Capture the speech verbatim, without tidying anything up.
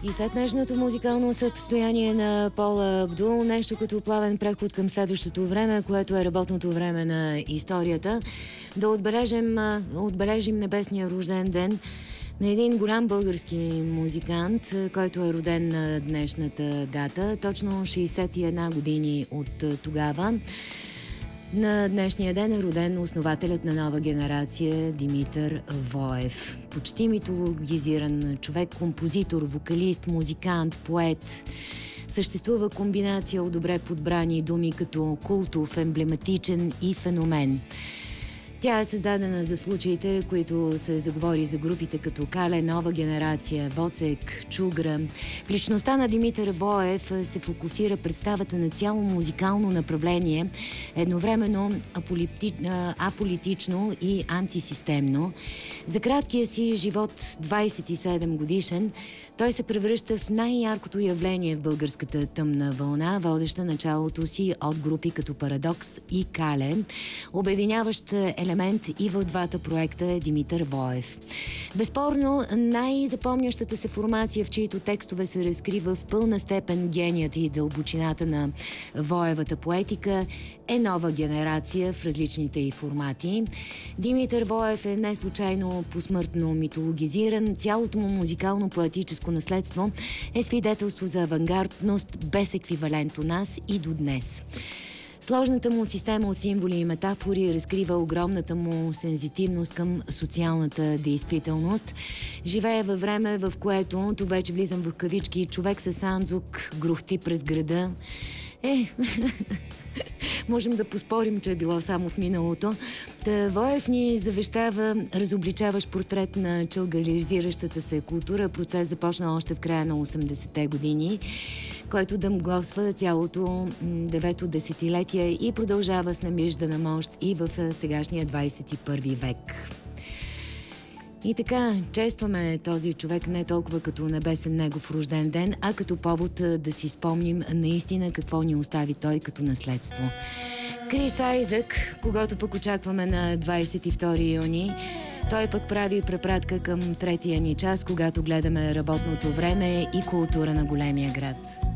И след днешното музикално състояние на Пола Абдул, нещо като плавен преход към следващото време, което е работното време на историята, да отбележим, отбележим небесния рожден ден на един голям български музикант, който е роден на днешната дата, точно шейсет и една години от тогава. На днешния ден е роден основателят на нова генерация Димитър Воев. Почти митологизиран човек, композитор, вокалист, музикант, поет. Съществува комбинация от добре подбрани думи като култов, емблематичен и феномен. Тя е създадена за случаите, които се заговори за групите като Кале, Нова генерация, Воцек, Чугра. В личността на Димитър Воев се фокусира представата на цяло музикално направление, едновременно аполити... аполитично и антисистемно. За краткия си живот, двайсет и седем годишен, той се превръща в най-яркото явление в българската тъмна вълна, водеща началото си от групи като Парадокс и Кале. Обединяващ елемент и в двата проекта е Димитър Воев. Безспорно, най-запомнящата се формация, в чието текстове се разкрива в пълна степен геният и дълбочината на Воевата поетика, е Нова генерация в различните й формати. Димитър Воев е не случайно посмъртно митологизиран. Цялото му музикално-поетическо наследство е свидетелство за авангардност без еквивалент у нас и до днес. Сложната му система от символи и метафори разкрива огромната му сензитивност към социалната действителност. Живее във време, в което, то вече влизам в кавички, човек с анзук грохти през града. Е, можем да поспорим, че е било само в миналото. Та Воев ни завещава разобличаващ портрет на чългаризиращата се култура. Процес започна още в края на осемдесетте години, който дъмгосва цялото девето десетилетие и продължава с намиждана мощ и в сегашния двайсет и първи век. И така, честваме този човек не толкова като небесен негов рожден ден, а като повод да си спомним наистина какво ни остави той като наследство. Крис Айзък, когато пък очакваме на двайсет и втори юни, той пък прави препратка към третия ни час, когато гледаме работното време и култура на големия град.